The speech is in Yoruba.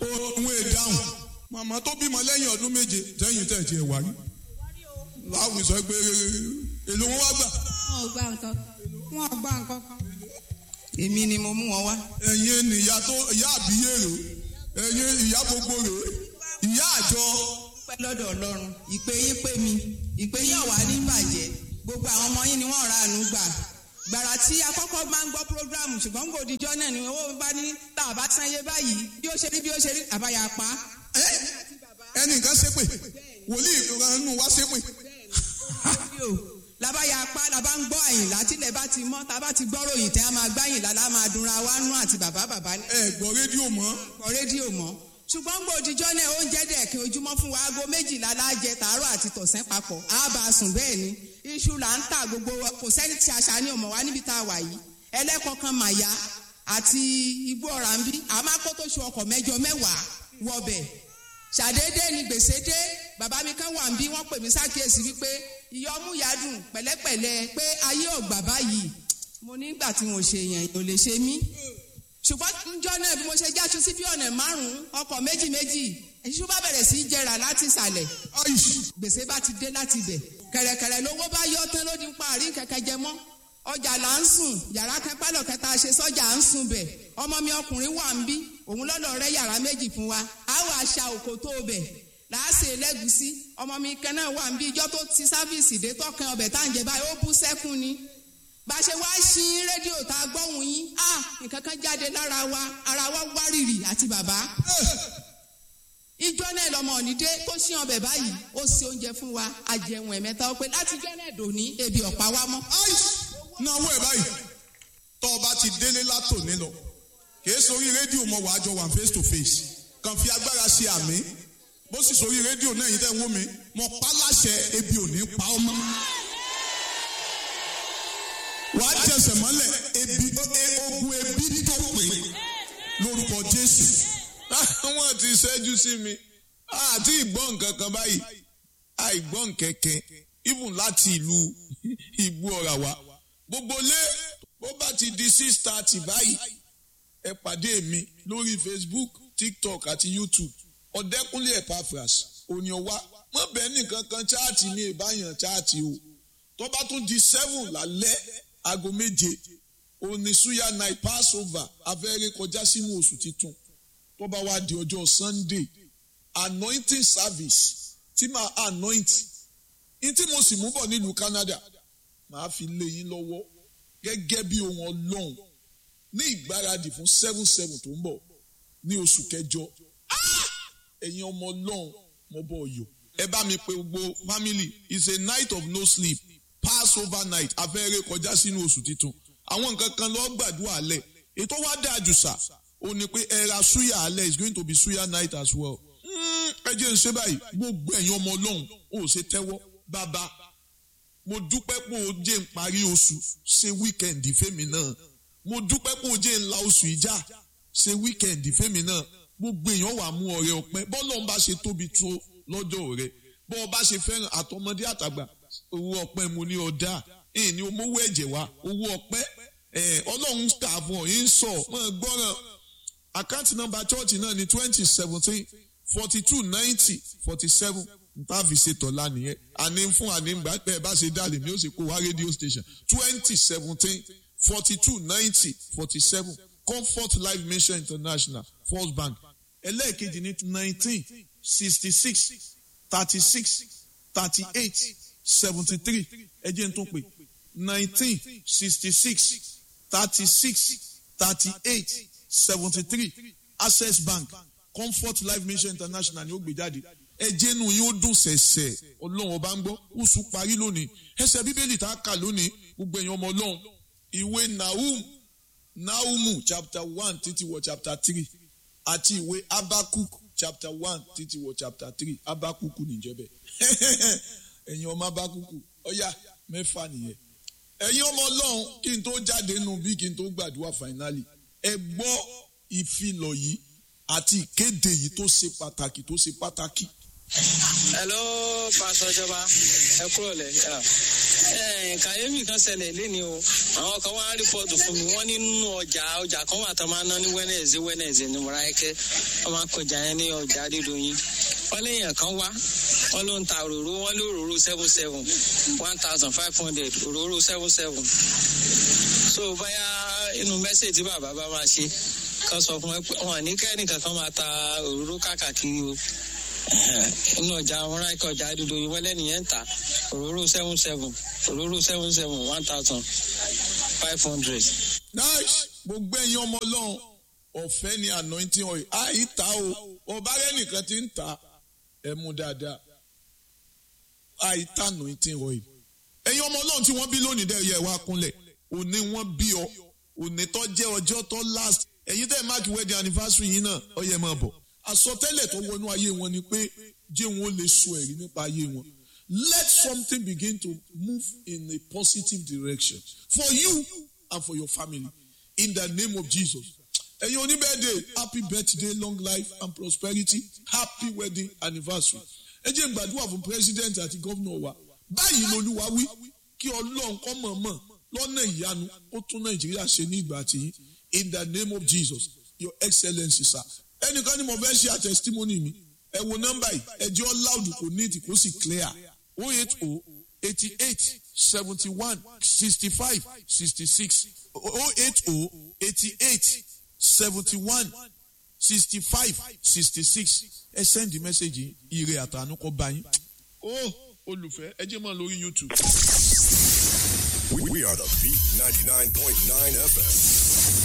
òun èdáhùn màmá tó bímọ lẹ́yìn ọdún méje tẹ́yìn tẹ̀tì ẹ̀ wárí láwùjọ sọ pé èlò wọn wá gbà. wọn ò gbà nǹkan kan. èmi ni mo mú wọn wá. ẹ̀yin ni ìyá àbíyè rè ẹ̀yin ìyá gbogbo rè ìyá àjọ. pẹ́ lọ́dọ̀ Ọlọ́run ìpè yín pè mí ìpè yín ọ̀wá ní bàjẹ́ gbogbo àwọn ọmọ yín ni wọ́n ra àánú gbà gbàrà tí akọ́kọ́ máa ń gbọ́ prógráàmù ṣùgbọ́n ń gbòdìjọ́ náà ni owó bá ní tá a bá sanye báyìí bí ó ṣe rí àbáyà pa. ẹnìkan ṣépè wòlíì ìrànú wá ṣépè. lábáyà pa làbá ń gbọ́ Àyìnlá tílẹ̀ bá ti mọ́ tá a bá ti gbọ́ ròyìn tẹ́ a máa gbá Àyìnlá lá máa dunra wá nú àti bàbá. ẹ gbọ́ rédíò mọ́. ṣùgbọ́n gbòdìjọ́ náà oúnjẹ dẹ̀kin ojúmọ́ fún wa aago 12 lájẹ tàárọ̀ àti tọ̀sán papọ̀ á bá a sùn bẹ́ẹ̀ ni iṣu là ń tà gbogbo kò sẹ́ni tí àṣà ni ọmọ wa níbi tá a wà yìí ẹlẹ́kọ̀ọ́kan màyà àti igbó ọ̀rá ń bí àmọ́ kó tó ṣe ọkọ̀ 10 wọbẹ̀ ṣàdédé ni gbèsè dé bàbá mi kan wà ń bí wọ́n pè mí sákìyèsí wípé ìyọ́mú yadùn pẹ̀lẹ́pẹ̀lẹ́ pé ayé ọ̀gbà báyìí mo nígbà tí mo ṣe yẹn ò lè ṣe mí ṣùgbọ́n níjọ́ náà bí mo ṣe jáṣu sí bí ọ̀nà 5 ọkọ̀ méjì iṣu bá bẹ̀rẹ̀ sí í jẹrà láti ìsàlẹ̀ gbèsè bá ti dé láti ibẹ̀ kẹ̀rẹ̀kẹ̀rẹ̀ lówó bá yọ tán ló di ń pa àrí kẹ̀kẹ́ jẹ mọ́ ọjà là ń sùn yàrá kẹpálọ̀ kẹta ṣe sọ́jà à ń sùn bẹ̀ ọmọ mi ọkùnrin wà ń bí òun lọ́dọ̀ rẹ̀ yàrá 2 fún wa àwọn àṣà òkò tó bẹ̀ láàṣẹ ẹlẹ́gùsí ọmọ mi kan náà wà ń bí ìjọ tó ti sáfíìsì dé tọkàn ọbẹ̀ tá à ń jẹ báyìí ó bú sẹ́kún ni bá a ṣe wá ṣí rédíò tá a gbọ́hùn yín nǹkan kan jáde lára wa ara wa wárìrì àti bàbá ìjọ náà lọmọ ònídé tó ṣí ọbẹ̀ báyìí ó ṣe oúnjẹ fún wa àjẹun ẹ̀mẹ́ta ó pé láti ìjọ náà dòní ebi ọ̀pá wa mọ́. náwó ẹ̀ báyìí tọ́ ọ bá ti délé látòní lọ kì í sórí rédíò mọ́ wàá jọ wà face to face kàn fi agbára ṣe àmì bó sì sórí rédíò náà yìí tẹ́ ń wó mi mo pa láṣẹ ebi ò ní pa ọ́ mọ́. wàá jẹsẹ̀ mọ́lẹ̀ ogun ebi tó pè lórúkọ Jésù. wọ́n ti ṣẹ́jú sí mi àti ìgbọ́n nǹkan kan báyìí àìgbọ́n kẹ̀kẹ́ even láti ìlú Ìgbó Ọ̀rà wa gbogbo lé bó bá ti di 6:30 báyìí ẹ pàdé mi lórí Facebook, TikTok àti YouTube Ọ̀dẹ́kúnlé Epaphras òní ọwá mọ̀ bẹ́ẹ̀ nìkan kan chaati ní ìbáyàn chaati o tó bá tún di 7 lálẹ́ aago 7 òní suya night Passover afẹ́rẹ́ kọjá sínú oṣù titun tó bá wá di ọjọ́ Sunday anointing service tí màá anoint ní tí mo sì mú bọ̀ nílùú Canada màá fi lé yín lọ́wọ́ gẹ́gẹ́ bí ohun Ọlọ́run ní ìgbáradì fún 7/7 tó ń bọ̀ ní oṣù kẹjọ ẹ̀yin ọmọ Ọlọ́run mo bọ̀ ọ̀yọ́ ẹ bá mi pé gbogbo family it's a night of no sleep Passover night afẹ́rẹ́ kọjá sínú oṣù titun àwọn nǹkan kan lọ́ọ́ gbàdúrà alẹ́ ètò wa dáa jù sà ó ní pé ẹ̀ra suya alẹ́ is going to be suya night as well. ẹ jẹ́ ń ṣe báyìí gbogbo ẹ̀yin ọmọ Ọlọ́run ó ṣe tẹ́wọ́ bàbá mo dúpẹ́ pé o jẹ́ ń parí oṣù ṣe wíkẹ̀ndì fẹ́mi náà mo dúpẹ́ pé o jẹ́ ń la oṣù ìjà ṣe wíkẹ̀ndì fẹ́mi náà gbogbo èèyàn wà mú ọrẹ ọpẹ́ bọ́lọ̀ ń bá ṣe tóbi tó lọ́jọ́ rẹ bọ́ ọ bá ṣe fẹ́ràn àtọmọdé àtàgbà owó ọpẹ́ mo ní ọ̀dà èyí ni omówó ẹ̀jẹ̀ wa owó ọpẹ́ Ọlọ́run kà fún ọ yín sọ mọ́ gbọ́ràn àkáǹtì nọ́mbà chọ́ọ̀chì náà ní 2017 429047 nta fi ṣe tọ́lá nìyẹn àní fún àní gbà pé ẹ bá ṣe dálé mi ó sì kó wá rédíò station 2017 429047 Comfort Life Mission International First Bank ẹlẹ́ẹ̀kejì ní 1966 36 38 73 ẹ jẹ́ n tún pè 1966 36 38 73 Access Bank Comfort Life Mission International ni ó gbé jáde ẹjẹ nu yín ó dùn sẹ̀sẹ̀ Ọlọ́run ọba ń gbọ́ oṣù parí lónìí ẹsẹ̀ bíbélì tá a kà lónìí gbogbo ẹ̀yin ọmọ Ọlọ́run ìwé Nahumu chapter 1 títí wọ chapter 3 àti ìwé Habakuk chapter 1 títí wọ chapter 3 Habakuku nìjẹ́bẹ̀ ẹ̀yin ọmọ Habakuku ọ̀yà 6 nìyẹn ẹ̀yin ọmọ Ọlọ́run kí n tó jáde nù bí kí n tó gbàdúrà finally ẹ gbọ́ ìfilọ̀ yìí àti ìkéde yìí tó ṣe pàtàkì Hello, Pastor Jọba. Ẹ kúrò lẹ̀. Kàyéfì kan ṣẹlẹ̀ léni o. Àwọn kan wá rìpọ́ọ̀tù fún mi. Wọ́n nínú ọjà kan wà tó máa ná ní Wednesday ní Mọ̀ráyẹ́kẹ́. Wọ́n máa kọjá yẹn ní ọjà Adédoyin. Wọ́n léèyàn kan wá. Wọ́n ló ń ta òróró. Wọ́n lé òróró 77 1,500 òróró 77. So báyà inú mẹ́sẹ̀jì tí bàbá bá máa ṣe kan sọ fún ẹ pé wọn ní kẹ́ni kankan máa ta òróró káàkiri o. Inú ọjà àwọn ráìkọ̀ ọjà Adédoyin wọ́n lẹ́nìyẹn ń ta òróró 77 1,500. Nice. Gbogbo ẹ̀yin ọmọ Ọlọ́run ọ̀fẹ́ ni anointing oil. Àìta o, ọba rẹ̀ nìkan ti ń ta ẹ mú dáadáa. Àìta anointing oil. Ẹ̀yin ọmọ Ọlọ́run tí wọ́n bí lónìí dẹ̀ yẹ wá kúnlẹ̀. Òní wọ́n bí ọ. Òní tó jẹ́ ọjọ́ tó last. Ẹ̀yin tẹ́ máàkì wedding anniversary yín náà ó yẹ máa bọ̀. Àsọtẹ́lẹ̀ tó wọnú ayé wọn ni pé jẹ́ wọn lè sọ ẹ̀rí nípa ayé wọn. Let something begin to move in a positive direction for you and for your family in the name of Jesus. Ẹ̀yin oníbẹ̀dẹ̀, happy birthday, long life and prosperity, happy wedding anniversary. Ẹ jẹ́ n gbàdúrà fún president àti governor wa. Báyìí lolúwa wí kí Ọlọ́run kó mọ̀ọ́mọ̀ lọ́nà ìyanu ó tún Nàìjíríà ṣe ní ìgbà tí in the name of Jesus, your excellency sir. Ẹnìkan ni mo fẹ́ ṣe testimony mi. Ẹ wo nọ́mbà yìí, ẹ jẹ́ all loud kò ní kó sì clear. 080 88 71 65 66 080 88 71 65 66. Ẹ send the message ire àtànú kó bá yín. Olùfẹ́ ẹ jẹ́ mọ́ lórí YouTube. We are the Beat 99.9 FM.